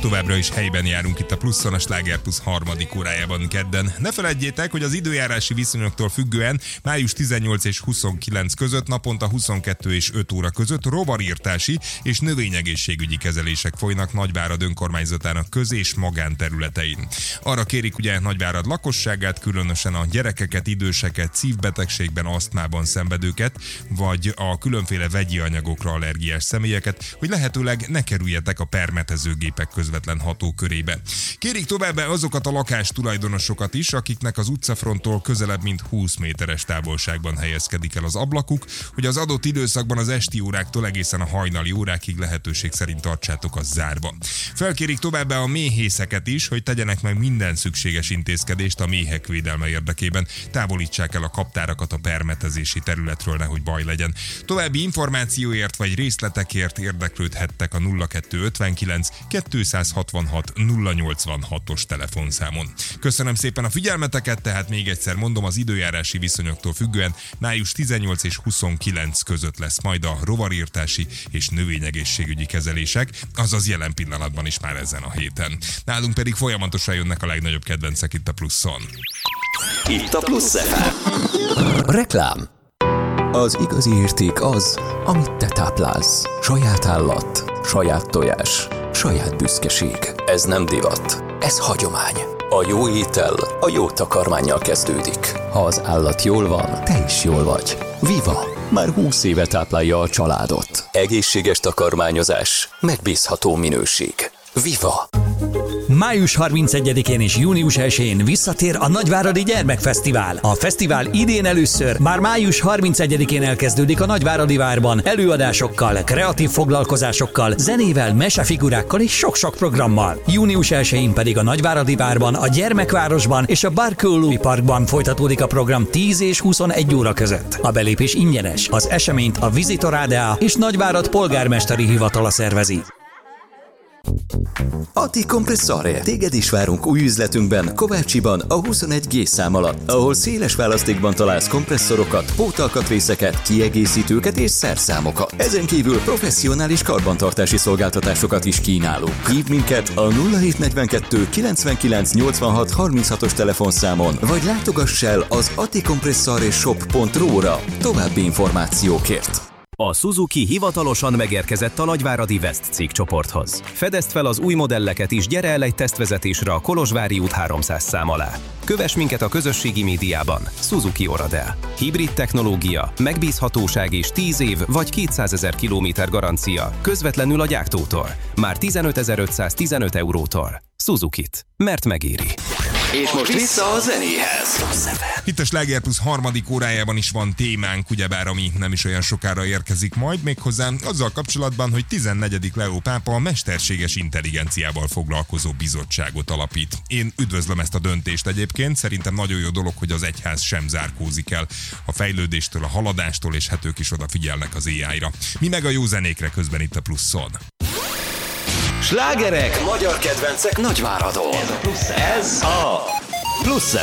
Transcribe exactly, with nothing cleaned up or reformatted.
Továbbra is helyben járunk itt a Pluszon, a Sláger Plusz harmadik órájában kedden. Ne feledjétek, hogy az időjárási viszonyoktól függően május tizennyolc és huszonkilenc között naponta huszonkettő és öt óra között rovarírtási és növényegészségügyi kezelések folynak Nagyvárad önkormányzatának köz- és magánterületein. Arra kérik ugye Nagyvárad lakosságát, különösen a gyerekeket, időseket, szívbetegségben, asztmában szenvedőket, vagy a különféle vegyi anyagokra allergiás személyeket, hogy lehetőleg ne kerüljetek a permetezőgépek közvetlen hatókörébe. Kérik továbbá azokat a lakástulajdonosokat is, akiknek az utcafronttól közelebb mint húsz méteres távolságban helyezkedik el az ablakuk, hogy az adott időszakban az esti óráktól egészen a hajnali órákig lehetőség szerint tartsátok azt zárva. Felkérik továbbá a méhészeket is, hogy tegyenek meg minden szükséges intézkedést a méhek védelme érdekében, távolítsák el a kaptárakat a permetezési területről, nehogy baj legyen. További információért vagy részletekért érdeklődhettek a nulla kettő ötvenkilenc kétszázhatvanhat nulla nyolcvanhatos telefonszámon. Köszönöm szépen a figyelmeteket, tehát még egyszer mondom, az időjárási viszonyoktól függően május tizennyolc és huszonkilenc között lesz majd a rovarírtási és növényegészségügyi kezelések, azaz jelen pillanatban is már ezen a héten. Nálunk pedig folyamatosan jönnek a legnagyobb kedvencek itt a Pluszon. Itt a Plusz ef em. Reklám. Az igazi érték az, amit te táplálsz. Saját állat, saját tojás, saját büszkeség. Ez nem divat, ez hagyomány. A jó étel a jó takarmánnyal kezdődik. Ha az állat jól van, te is jól vagy. Viva! Már húsz éve táplálja a családot. Egészséges takarmányozás, megbízható minőség. Viva! május harmincegyedikén és június elsején visszatér a Nagyváradi Gyermekfesztivál. A fesztivál idén először már május harmincegyedikén elkezdődik a Nagyváradi Várban előadásokkal, kreatív foglalkozásokkal, zenével, mesefigurákkal és sok-sok programmal. június elsején pedig a Nagyváradi Várban, a Gyermekvárosban és a Barkólupi Parkban folytatódik a program tíz és huszonegy óra között. A belépés ingyenes. Az eseményt a Visitor á dé á és Nagyvárad polgármesteri hivatala szervezi. Ati Kompresszare. Téged is várunk új üzletünkben, Kovácsiban, a huszonegy G szám alatt, ahol széles választékban találsz kompresszorokat, pótalkatrészeket, kiegészítőket és szerszámokat. Ezen kívül professzionális karbantartási szolgáltatásokat is kínálunk. Hívd minket a nulla hét negyvenkettő kilencvenkilenc nyolcvanhat harminchatos telefonszámon, vagy látogass el az atikompresszare shop pont ru-ra további információkért. A Suzuki hivatalosan megérkezett a Nagyváradi West cégcsoporthoz. Fedezd fel az új modelleket is, gyere el egy tesztvezetésre a Kolozsvári út háromszáz szám alá. Kövess minket a közösségi médiában. Suzuki Oradel. Hibrid technológia, megbízhatóság és tíz év vagy kétszázezer kilométer garancia közvetlenül a gyártótól. Már tizenötezer-ötszáztizenöt eurótól. Suzukit. Mert megéri. És most vissza a zenéhez. Itt a Sláger Plusz harmadik órájában is van témánk, ugyebár ami nem is olyan sokára érkezik majd, méghozzá azzal kapcsolatban, hogy tizennegyedik Leó pápa a mesterséges intelligenciával foglalkozó bizottságot alapít. Én üdvözlöm ezt a döntést egyébként, szerintem nagyon jó dolog, hogy az egyház sem zárkózik el a fejlődéstől, a haladástól, és hát ők is odafigyelnek az á í-ra. Mi meg a jó zenékre közben itt a Pluszon. Slágerek, magyar kedvencek Nagyváradon. Ez a Plusz ef em.